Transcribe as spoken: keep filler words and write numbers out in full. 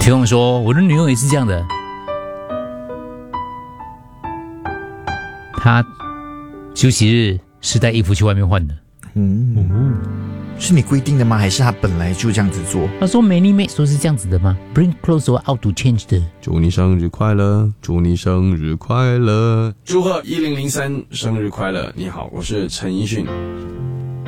听众说我的女友也是这样的，她休息日是带衣服去外面换的。 嗯，哦，是你规定的吗？还是他本来就这样子做？ 他说 many mates 都是这样子的吗 ？Bring clothes or out to change 的。 祝你生日快乐，祝你生日快乐，祝贺一零零三生日快乐！你好，我是陈奕迅。